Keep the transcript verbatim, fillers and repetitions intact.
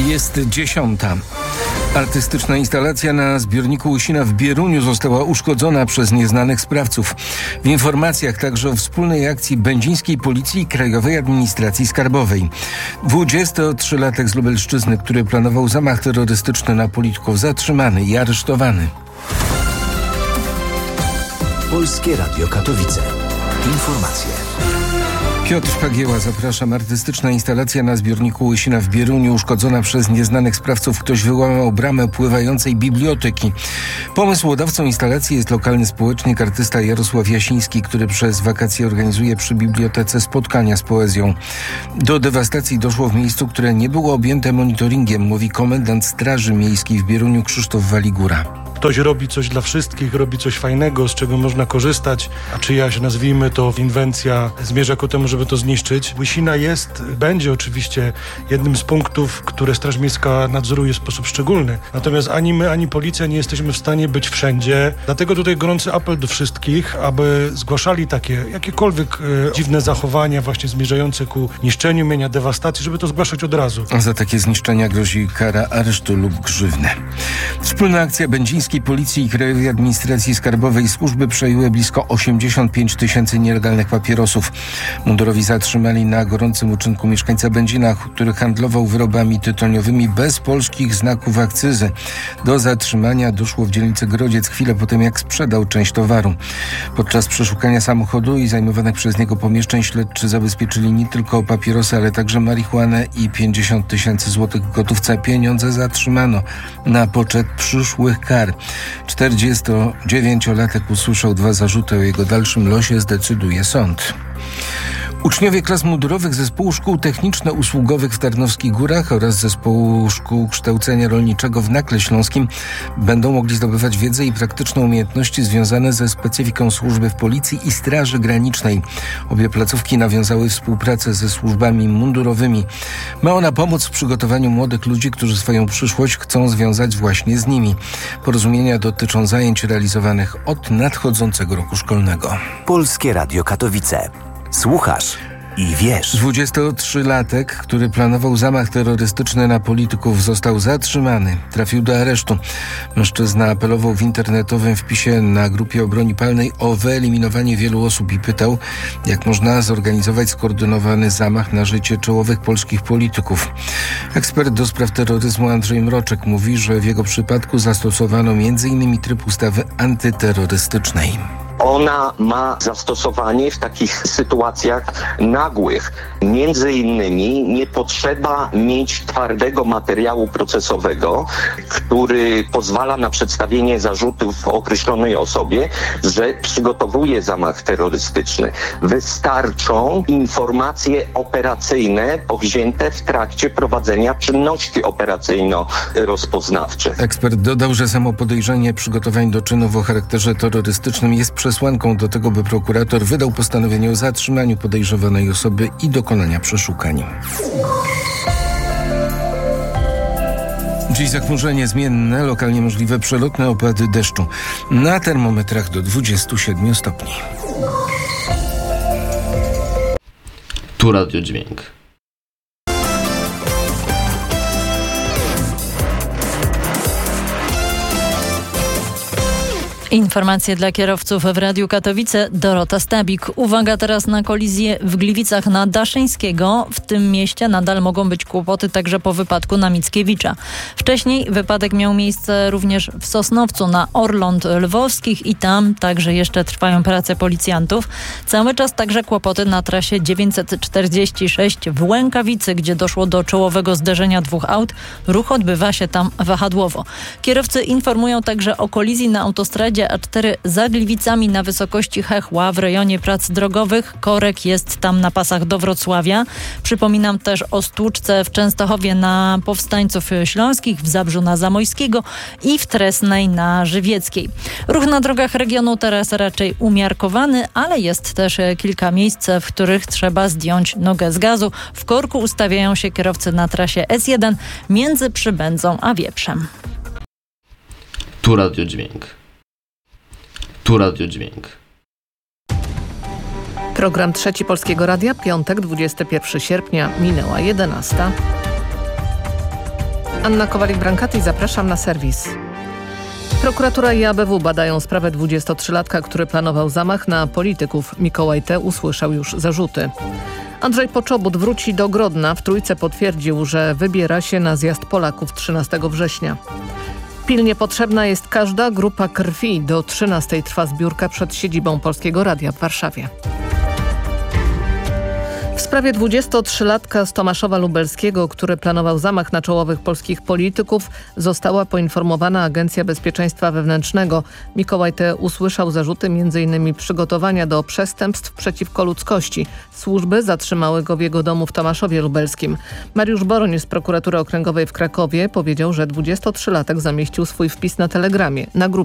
Jest dziesiąta. Artystyczna instalacja na zbiorniku Łysina w Bieruniu została uszkodzona przez nieznanych sprawców. W informacjach także o wspólnej akcji będzińskiej Policji i Krajowej Administracji Skarbowej. dwudziestotrzylatek z Lubelszczyzny, który planował zamach terrorystyczny na polityków, zatrzymany i aresztowany. Polskie Radio Katowice. Informacje. Piotr Pagieła, zapraszam. Artystyczna instalacja na zbiorniku Łysina w Bieruniu uszkodzona przez nieznanych sprawców. Ktoś wyłamał bramę pływającej biblioteki. Pomysłodawcą instalacji jest lokalny społecznik, artysta Jarosław Jasiński, który przez wakacje organizuje przy bibliotece spotkania z poezją. Do dewastacji doszło w miejscu, które nie było objęte monitoringiem, mówi komendant Straży Miejskiej w Bieruniu Krzysztof Waligura. Ktoś robi coś dla wszystkich, robi coś fajnego, z czego można korzystać, a czyjaś, nazwijmy to, inwencja zmierza ku temu, żeby to zniszczyć. Łysina jest, będzie oczywiście jednym z punktów, które Straż Miejska nadzoruje w sposób szczególny. Natomiast ani my, ani policja nie jesteśmy w stanie być wszędzie. Dlatego tutaj gorący apel do wszystkich, aby zgłaszali takie jakiekolwiek e, dziwne zachowania właśnie zmierzające ku niszczeniu mienia, dewastacji, żeby to zgłaszać od razu. Za takie zniszczenia grozi kara aresztu lub grzywny. Wspólna akcja będzińskiej Policji i Krajowej Administracji Skarbowej służby przejęły blisko osiemdziesiąt pięć tysięcy nielegalnych papierosów. Mundurowi zatrzymali na gorącym uczynku mieszkańca Będzina, który handlował wyrobami tytoniowymi bez polskich znaków akcyzy. Do zatrzymania doszło w dzielnicy Grodziec chwilę po tym, jak sprzedał część towaru. Podczas przeszukania samochodu i zajmowanych przez niego pomieszczeń śledczy zabezpieczyli nie tylko papierosy, ale także marihuanę i pięćdziesiąt tysięcy złotych w gotówce. Pieniądze zatrzymano na poczet przyszłych kar. czterdziestodziewięciolatek usłyszał dwa zarzuty, o jego dalszym losie zdecyduje sąd. Uczniowie klas mundurowych Zespołu Szkół Techniczno-Usługowych w Tarnowskich Górach oraz Zespołu Szkół Kształcenia Rolniczego w Nakle Śląskim będą mogli zdobywać wiedzę i praktyczne umiejętności związane ze specyfiką służby w Policji i Straży Granicznej. Obie placówki nawiązały współpracę ze służbami mundurowymi. Ma ona pomóc w przygotowaniu młodych ludzi, którzy swoją przyszłość chcą związać właśnie z nimi. Porozumienia dotyczą zajęć realizowanych od nadchodzącego roku szkolnego. Polskie Radio Katowice. Słuchasz i wiesz. dwudziestotrzylatek, który planował zamach terrorystyczny na polityków, został zatrzymany. Trafił do aresztu. Mężczyzna apelował w internetowym wpisie na grupie o broni palnej o wyeliminowanie wielu osób i pytał, jak można zorganizować skoordynowany zamach na życie czołowych polskich polityków. Ekspert do spraw terroryzmu Andrzej Mroczek mówi, że w jego przypadku zastosowano między innymi tryb ustawy antyterrorystycznej. Ona ma zastosowanie w takich sytuacjach nagłych. Między innymi nie potrzeba mieć twardego materiału procesowego, który pozwala na przedstawienie zarzutów określonej osobie, że przygotowuje zamach terrorystyczny. Wystarczą informacje operacyjne powzięte w trakcie prowadzenia czynności operacyjno-rozpoznawczych. Ekspert dodał, że samo podejrzenie przygotowań do czynów o charakterze terrorystycznym jest przesłanką do tego, by prokurator wydał postanowienie o zatrzymaniu podejrzewanej osoby i dokonania przeszukań. Dziś zachmurzenie zmienne, lokalnie możliwe przelotne opady deszczu. Na termometrach do dwudziestu siedmiu stopni. Tu Radio Dźwięk. Informacje dla kierowców w Radiu Katowice. Dorota Stabik. Uwaga teraz na kolizję w Gliwicach na Daszyńskiego. W tym mieście nadal mogą być kłopoty także po wypadku na Mickiewicza. Wcześniej wypadek miał miejsce również w Sosnowcu na Orląt Lwowskich i tam także jeszcze trwają prace policjantów. Cały czas także kłopoty na trasie dziewięćset czterdzieści sześć w Łękawicy, gdzie doszło do czołowego zderzenia dwóch aut. Ruch odbywa się tam wahadłowo. Kierowcy informują także o kolizji na autostradzie A cztery za Gliwicami na wysokości Hechła w rejonie prac drogowych. Korek jest tam na pasach do Wrocławia. Przypominam też o stłuczce w Częstochowie na Powstańców Śląskich, w Zabrzu na Zamojskiego i w Tresnej na Żywieckiej. Ruch na drogach regionu teraz raczej umiarkowany, ale jest też kilka miejsc, w których trzeba zdjąć nogę z gazu. W korku ustawiają się kierowcy na trasie S jeden między Przybędzą a Wieprzem. Tu Radio Dźwięk. Tu Radio Dźwięk. Program Trzeci Polskiego Radia, piątek, dwudziestego pierwszego sierpnia, minęła jedenasta. Anna Kowalik-Brankati, zapraszam na serwis. Prokuratura i A B W badają sprawę dwudziestotrzylatka, który planował zamach na polityków. Mikołaj T. usłyszał już zarzuty. Andrzej Poczobut wróci do Grodna. W Trójce potwierdził, że wybiera się na zjazd Polaków trzynastego września. Pilnie potrzebna jest każda grupa krwi. Do trzynastej trwa zbiórka przed siedzibą Polskiego Radia w Warszawie. W sprawie dwudziestotrzylatka z Tomaszowa Lubelskiego, który planował zamach na czołowych polskich polityków, została poinformowana Agencja Bezpieczeństwa Wewnętrznego. Mikołaj T. usłyszał zarzuty między innymi przygotowania do przestępstw przeciwko ludzkości. Służby zatrzymały go w jego domu w Tomaszowie Lubelskim. Mariusz Boroń z Prokuratury Okręgowej w Krakowie powiedział, że dwudziestotrzylatek zamieścił swój wpis na Telegramie. Na grupie